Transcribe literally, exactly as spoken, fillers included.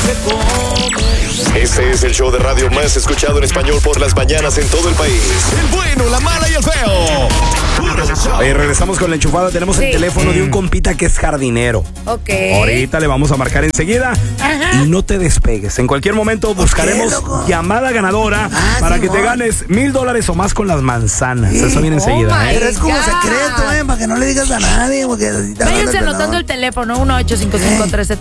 Este es el show de radio más escuchado en español por las mañanas en todo el país. El bueno, la mala y el feo. Oye, regresamos con la enchufada. Tenemos Sí. el teléfono de un compita que es jardinero. Ok. Ahorita le vamos a marcar enseguida. Ajá. Y no te despegues. En cualquier momento buscaremos loco? llamada ganadora Ah, para sí, que te amor. ganes mil dólares o más con las manzanas. Sí. Eso viene Oh, enseguida, my ¿eh? Pero es como God. secreto, ¿eh? Para que no le digas a nadie. Porque ahorita Váyanse no, no. anotando el teléfono uno ocho cinco cinco tres